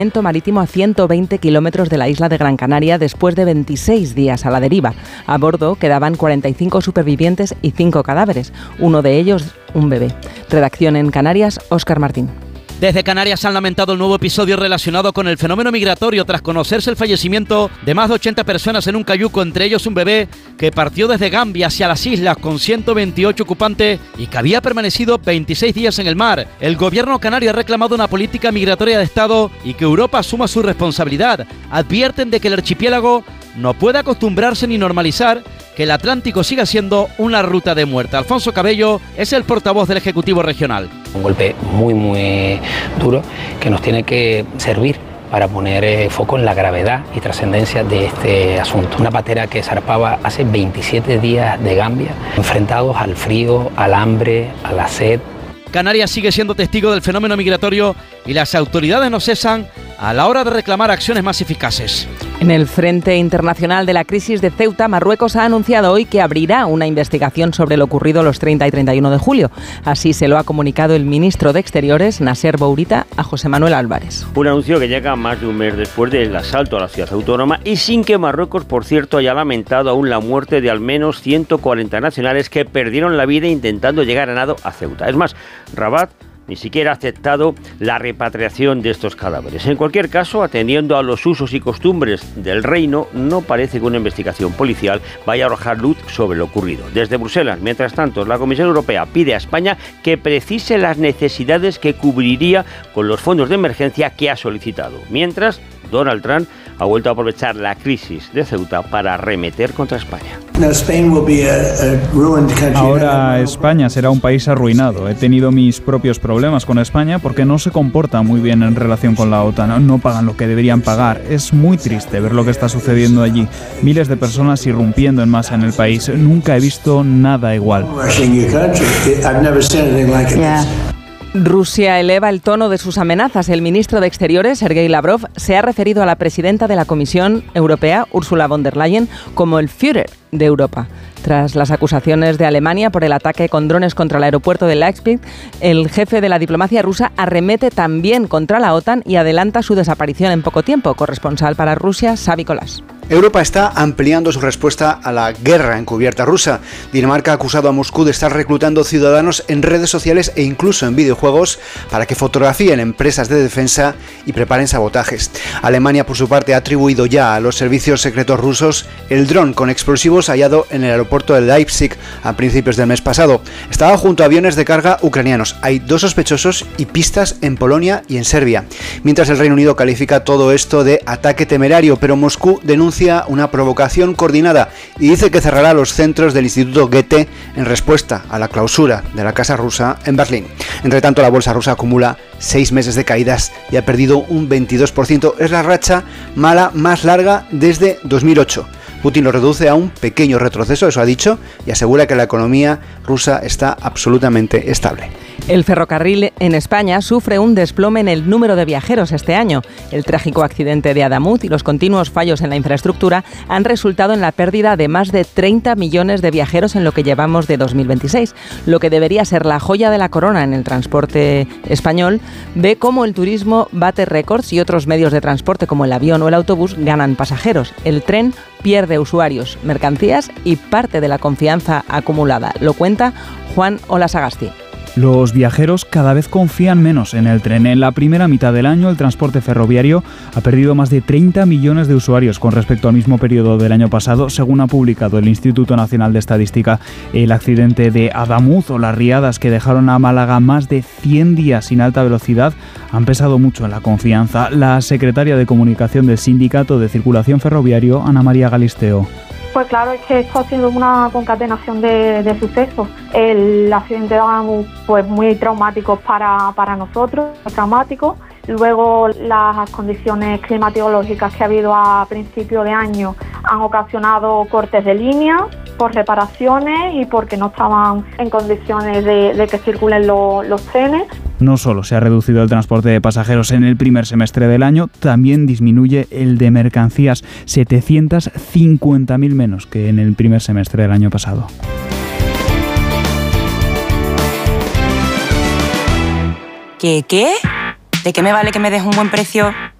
marítimo a 120 kilómetros de la isla de Gran Canaria después de 26 días a la deriva. A bordo quedaban 45 supervivientes y 5 cadáveres, uno de ellos un bebé. Redacción en Canarias, Óscar Martín. Desde Canarias han lamentado el nuevo episodio relacionado con el fenómeno migratorio tras conocerse el fallecimiento de más de 80 personas en un cayuco, entre ellos un bebé que partió desde Gambia hacia las islas con 128 ocupantes y que había permanecido 26 días en el mar. El gobierno canario ha reclamado una política migratoria de Estado y que Europa asuma su responsabilidad. Advierten de que el archipiélago no puede acostumbrarse ni normalizar que el Atlántico siga siendo una ruta de muerte. Alfonso Cabello es el portavoz del Ejecutivo Regional. Un golpe muy duro que nos tiene que servir para poner foco en la gravedad y trascendencia de este asunto. Una patera que zarpaba hace 27 días de Gambia, enfrentados al frío, al hambre, a la sed. Canarias sigue siendo testigo del fenómeno migratorio y las autoridades no cesan a la hora de reclamar acciones más eficaces. En el Frente Internacional de la Crisis de Ceuta, Marruecos ha anunciado hoy que abrirá una investigación sobre lo ocurrido los 30 y 31 de julio. Así se lo ha comunicado el ministro de Exteriores, Nasser Bourita, a José Manuel Álvarez. Un anuncio que llega más de un mes después del asalto a la ciudad autónoma y sin que Marruecos, por cierto, haya lamentado aún la muerte de al menos 140 nacionales que perdieron la vida intentando llegar a nado a Ceuta. Es más, Rabat ni siquiera ha aceptado la repatriación de estos cadáveres. En cualquier caso, atendiendo a los usos y costumbres del reino, no parece que una investigación policial vaya a arrojar luz sobre lo ocurrido. Desde Bruselas, mientras tanto, la Comisión Europea pide a España que precise las necesidades que cubriría con los fondos de emergencia que ha solicitado. Mientras, Donald Trump ha vuelto a aprovechar la crisis de Ceuta para arremeter contra España. Ahora España será un país arruinado. He tenido mis propios problemas con España porque no se comporta muy bien en relación con la OTAN. No pagan lo que deberían pagar. Es muy triste ver lo que está sucediendo allí. Miles de personas irrumpiendo en masa en el país. Nunca he visto nada igual. Rusia eleva el tono de sus amenazas. El ministro de Exteriores, Sergei Lavrov, se ha referido a la presidenta de la Comisión Europea, Ursula von der Leyen, como el Führer de Europa. Tras las acusaciones de Alemania por el ataque con drones contra el aeropuerto de Leipzig, el jefe de la diplomacia rusa arremete también contra la OTAN y adelanta su desaparición en poco tiempo. Corresponsal para Rusia, Xavi Colás. Europa está ampliando su respuesta a la guerra encubierta rusa. Dinamarca ha acusado a Moscú de estar reclutando ciudadanos en redes sociales e incluso en videojuegos para que fotografíen empresas de defensa y preparen sabotajes. Alemania, por su parte, ha atribuido ya a los servicios secretos rusos el dron con explosivos hallado en el aeropuerto de Leipzig a principios del mes pasado. Estaba junto a aviones de carga ucranianos. Hay 2 sospechosos y pistas en Polonia y en Serbia. Mientras el Reino Unido califica todo esto de ataque temerario, pero Moscú denuncia una provocación coordinada y dice que cerrará los centros del Instituto Goethe en respuesta a la clausura de la Casa Rusa en Berlín. Entre tanto, la bolsa rusa acumula 6 meses de caídas y ha perdido un 22%. Es la racha mala más larga desde 2008. Putin lo reduce a un pequeño retroceso, eso ha dicho, y asegura que la economía rusa está absolutamente estable. El ferrocarril en España sufre un desplome en el número de viajeros este año. El trágico accidente de Adamuz y los continuos fallos en la infraestructura han resultado en la pérdida de más de 30 millones de viajeros en lo que llevamos de 2026. Lo que debería ser la joya de la corona en el transporte español ve cómo el turismo bate récords y otros medios de transporte como el avión o el autobús ganan pasajeros. El tren pierde usuarios, mercancías y parte de la confianza acumulada. Lo cuenta Juan Olasagasti. Los viajeros cada vez confían menos en el tren. En la primera mitad del año, el transporte ferroviario ha perdido más de 30 millones de usuarios con respecto al mismo periodo del año pasado, según ha publicado el Instituto Nacional de Estadística. El accidente de Adamuz o las riadas que dejaron a Málaga más de 100 días sin alta velocidad han pesado mucho en la confianza. La secretaria de Comunicación del Sindicato de Circulación Ferroviario, Ana María Galisteo. Pues claro, es que esto ha sido una concatenación de sucesos. El accidente de Adamuz, pues muy traumático para nosotros, traumático. Luego las condiciones climatológicas que ha habido a principio de año han ocasionado cortes de línea por reparaciones y porque no estaban en condiciones de que circulen los trenes. No solo se ha reducido el transporte de pasajeros en el primer semestre del año, también disminuye el de mercancías, 750.000 menos que en el primer semestre del año pasado. ¿Qué? ¿De qué me vale que me des un buen precio